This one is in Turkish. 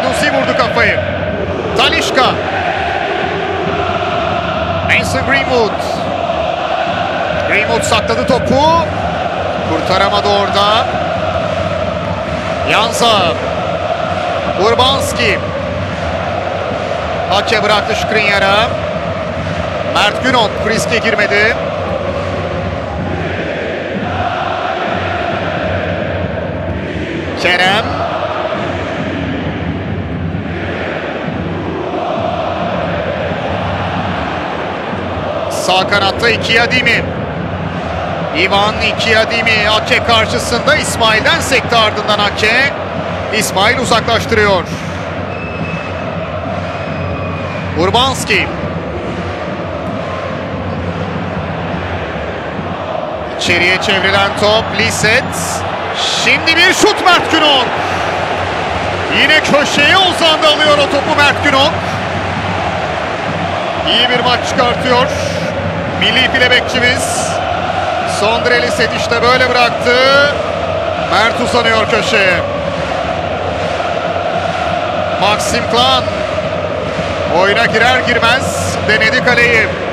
Guendouzi vurdu kafayı. Talisca. Mason Greenwood. Greenwood sakladı topu. Kurtaramadı orada. Jansa. Urbanski. Ake bıraktı Skriniar'a. Mert Günok riske girmedi. Kerem. Sağ kanatta Ikiadimi. Ivan Ikiadimi Ake karşısında İsmail'den sekti, ardından Ake. İsmail uzaklaştırıyor. Urbanski. İçeriye çevrilen top. Lisset. Şimdi bir şut Mert Günok. Yine köşeye uzandı, alıyor o topu Mert Günok. İyi bir maç çıkartıyor milli file bekçimiz. Sondre Lisset işte böyle bıraktı. Mert uzanıyor köşeye. Maxim Klan oyuna girer girmez denedi kaleyi.